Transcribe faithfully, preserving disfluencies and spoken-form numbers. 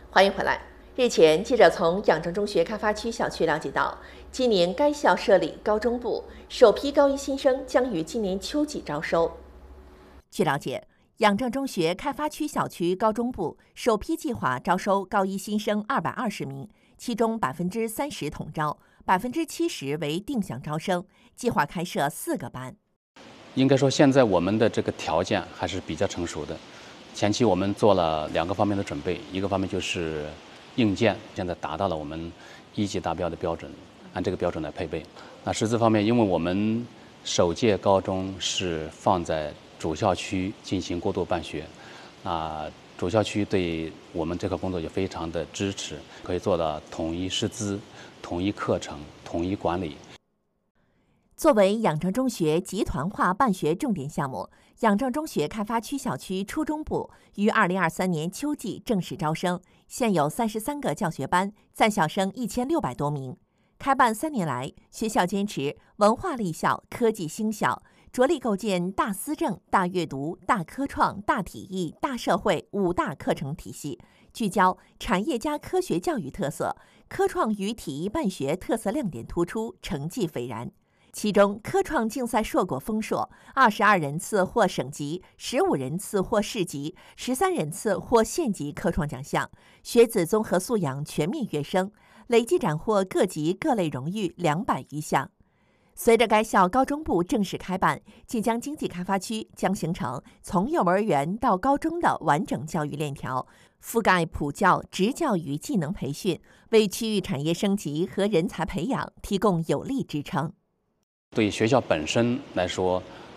欢迎回来。日前，记者从仰正中学开发区小区了解到，今年该校设立高中部，首批高一新生将于今年秋季招收。据了解，仰正中学开发区小区高中部首批计划招收高一新生二百二十名，其中百分之三十统招，百分之七十为定向招生，计划开设四个班。 应该说，现在我们的这个条件还是比较成熟的。前期我们做了两个方面的准备，一个方面就是硬件，现在达到了我们一级达标的标准，按这个标准来配备。那师资方面，因为我们首届高中是放在主校区进行过渡办学，啊，主校区对我们这个工作也非常的支持，可以做到统一师资、统一课程、统一管理。 作为仰正中学集团化办学重点项目，仰正中学开发区小区初中部于二零二三年秋季正式招生，现有三十三个教学班，在校生一千六百多名。开办三年来，学校坚持文化立校、科技兴校，着力构建大思政、大阅读、大科创、大体育、大社会五大课程体系，聚焦产业加科学教育特色，科创与体育办学特色亮点突出，成绩斐然。其中，科创竞赛硕果丰硕，二十二人次获省级，十五人次获市级，十三人次获县级科创奖项，学子综合素养全面跃升，累计斩获各级各类荣誉两百余项。随着该校高中部正式开办，晋江经济开发区将形成从幼儿园到高中的完整教育链条，覆盖普教、职教与技能培训，为区域产业升级和人才培养提供有力支撑。 对学校本身来说，